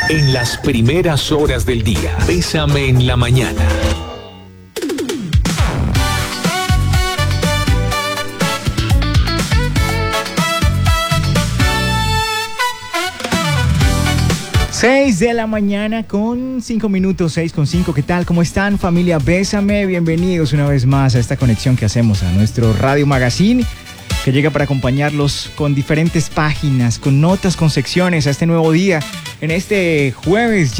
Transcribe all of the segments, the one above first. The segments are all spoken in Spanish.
En las primeras horas del día, Bésame en la mañana. Seis de la mañana con 5 minutos, 6:05. ¿Qué tal? ¿Cómo están, familia Bésame? Bienvenidos una vez más a esta conexión que hacemos a nuestro Radio Magazine, que llega para acompañarlos con diferentes páginas, con notas, con secciones a este nuevo día. En este jueves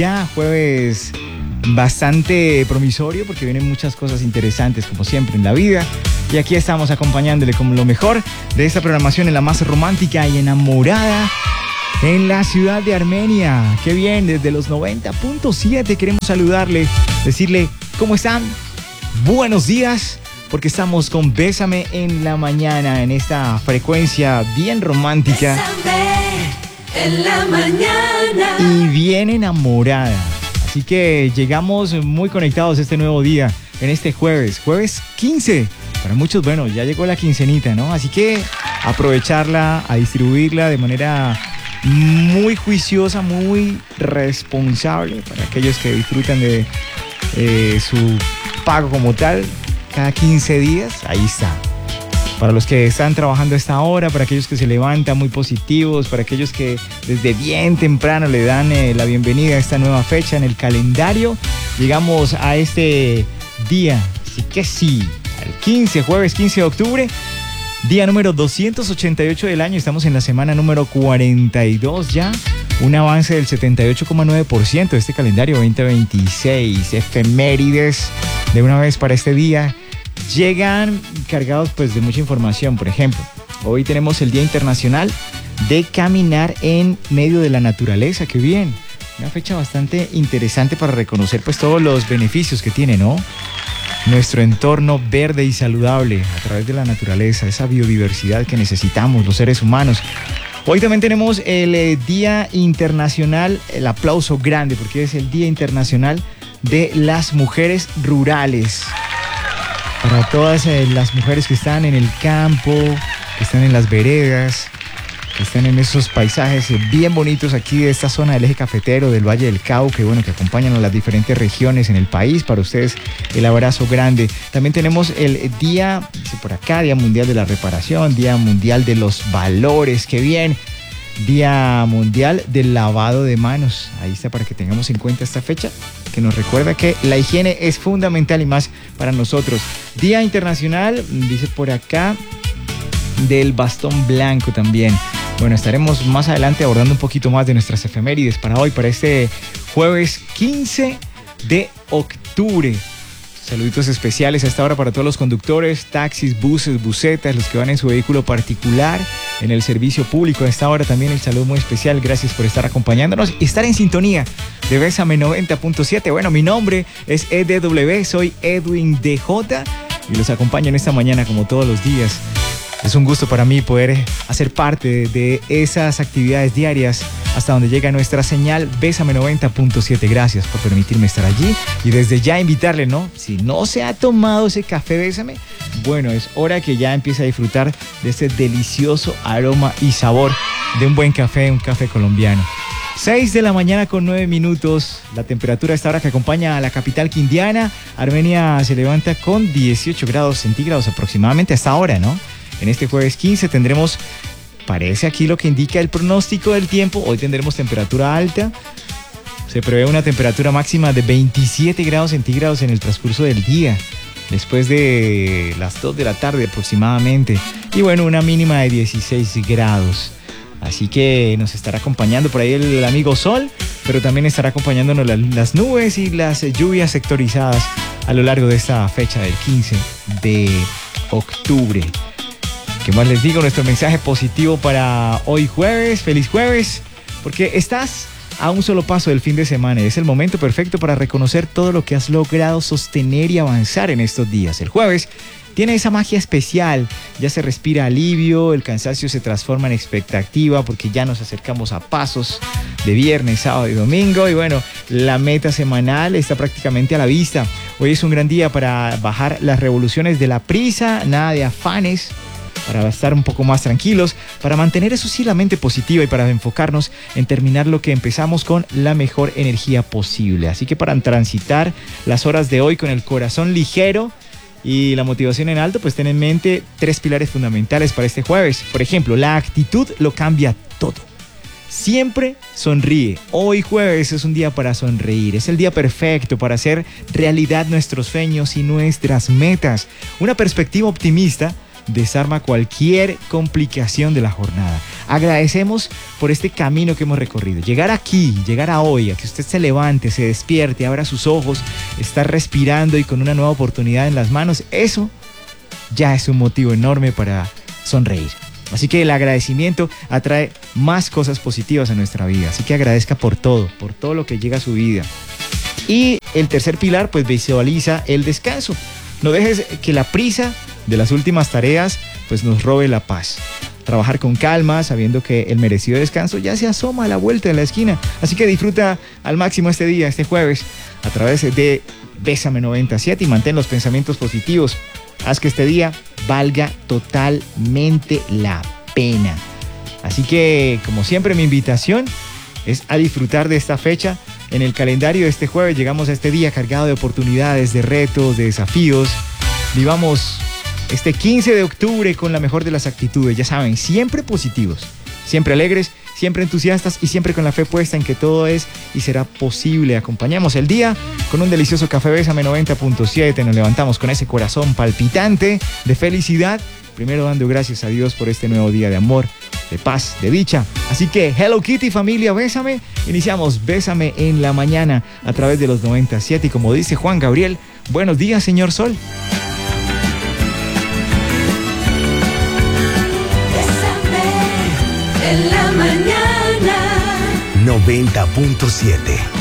bastante promisorio, porque vienen muchas cosas interesantes, como siempre en la vida. Y aquí estamos acompañándole con lo mejor de esta programación, en la más romántica y enamorada en la ciudad de Armenia. Qué bien, desde los 90.7 queremos saludarle, decirle ¿cómo están? Buenos días, porque estamos con Bésame en la mañana, en esta frecuencia bien romántica. Bésame en la mañana. Y bien enamorada. Así que llegamos muy conectados este nuevo día, en este jueves 15. Para muchos, bueno, ya llegó la quincenita, ¿no? Así que aprovecharla, a distribuirla de manera muy juiciosa, muy responsable, para aquellos que disfrutan de su pago como tal, cada 15 días, ahí está. Para los que están trabajando a esta hora, para aquellos que se levantan muy positivos, para aquellos que desde bien temprano le dan la bienvenida a esta nueva fecha en el calendario, llegamos a este día, así que sí, al 15, jueves 15 de octubre, día número 288 del año. Estamos en la semana número 42 ya. Un avance del 78,9% de este calendario 2026. Efemérides de una vez para este día. Llegan cargados pues de mucha información. Por ejemplo, hoy tenemos el Día Internacional de Caminar en Medio de la Naturaleza. ¡Qué bien! Una fecha bastante interesante para reconocer pues todos los beneficios que tiene, ¿no? Nuestro entorno verde y saludable a través de la naturaleza, esa biodiversidad que necesitamos los seres humanos. Hoy también tenemos el Día Internacional, el aplauso grande, porque es el Día Internacional de las Mujeres Rurales. Para todas las mujeres que están en el campo, que están en las veredas, que están en esos paisajes bien bonitos aquí de esta zona del eje cafetero, del Valle del Cauca, bueno, que acompañan a las diferentes regiones en el país. Para ustedes, el abrazo grande. También tenemos el Día, dice por acá, Día Mundial de la Reparación, Día Mundial de los Valores, qué bien. Día Mundial del Lavado de Manos. Ahí está, para que tengamos en cuenta esta fecha, que nos recuerda que la higiene es fundamental y más para nosotros. Día Internacional, dice por acá, del Bastón Blanco también. Bueno, estaremos más adelante abordando un poquito más de nuestras efemérides para hoy, para este jueves 15 de octubre. Saluditos especiales a esta hora para todos los conductores, taxis, buses, busetas, los que van en su vehículo particular, en el servicio público. A esta hora también el saludo muy especial. Gracias por estar acompañándonos y estar en sintonía de Bésame 90.7. Bueno, mi nombre es EDW, soy Edwin DJ y los acompaño en esta mañana como todos los días. Es un gusto para mí poder hacer parte de esas actividades diarias hasta donde llega nuestra señal Bésame 90.7. Gracias por permitirme estar allí y desde ya invitarle, ¿no? Si no se ha tomado ese café Bésame, bueno, es hora que ya empiece a disfrutar de ese delicioso aroma y sabor de un buen café, un café colombiano. 6 de la mañana con 9 minutos. La temperatura a esta hora que acompaña a la capital quindiana. Armenia se levanta con 18 grados centígrados aproximadamente hasta ahora, ¿no? En este jueves 15 tendremos, parece aquí lo que indica el pronóstico del tiempo, hoy tendremos temperatura alta. Se prevé una temperatura máxima de 27 grados centígrados en el transcurso del día, después de las 2 de la tarde aproximadamente. Y bueno, una mínima de 16 grados. Así que nos estará acompañando por ahí el amigo sol, pero también estará acompañándonos las nubes y las lluvias sectorizadas a lo largo de esta fecha del 15 de octubre. ¿Qué más les digo? Nuestro mensaje positivo para hoy jueves. Feliz jueves, porque estás a un solo paso del fin de semana. Es el momento perfecto para reconocer todo lo que has logrado sostener y avanzar en estos días. El jueves tiene esa magia especial. Ya se respira alivio, el cansancio se transforma en expectativa, porque ya nos acercamos a pasos de viernes, sábado y domingo. Y bueno, la meta semanal está prácticamente a la vista. Hoy es un gran día para bajar las revoluciones de la prisa, nada de afanes. para estar un poco más tranquilos, para mantener eso sí la mente positiva y para enfocarnos en terminar lo que empezamos con la mejor energía posible. Así que para transitar las horas de hoy con el corazón ligero y la motivación en alto, pues ten en mente 3 pilares fundamentales para este jueves. Por ejemplo, la actitud lo cambia todo. Siempre sonríe. Hoy jueves es un día para sonreír. Es el día perfecto para hacer realidad nuestros sueños y nuestras metas. Una perspectiva optimista desarma cualquier complicación de la jornada. Agradecemos por este camino que hemos recorrido. Llegar aquí, llegar a hoy, a que usted se levante, se despierte, abra sus ojos, estar respirando y con una nueva oportunidad en las manos, eso ya es un motivo enorme para sonreír. Así que el agradecimiento atrae más cosas positivas a nuestra vida. Así que agradezca por todo lo que llega a su vida. Y el tercer pilar, pues visualiza el descanso. No dejes que la prisa de las últimas tareas pues nos robe la paz. Trabajar con calma, sabiendo que el merecido descanso ya se asoma a la vuelta de la esquina. Así que disfruta al máximo este día, este jueves, a través de Bésame 97 y mantén los pensamientos positivos. Haz que este día valga totalmente la pena. Así que, como siempre, mi invitación es a disfrutar de esta fecha. En el calendario de este jueves llegamos a este día cargado de oportunidades, de retos, de desafíos. Vivamos este 15 de octubre con la mejor de las actitudes. Ya saben, siempre positivos, siempre alegres, siempre entusiastas y siempre con la fe puesta en que todo es y será posible. Acompañamos el día con un delicioso café Bésame 90.7. Nos levantamos con ese corazón palpitante de felicidad. Primero dando gracias a Dios por este nuevo día de amor, de paz, de dicha. Así que Hello Kitty, familia, bésame. Iniciamos Bésame en la mañana a través de los 97. Y como dice Juan Gabriel, buenos días, señor Sol. En la mañana 90.7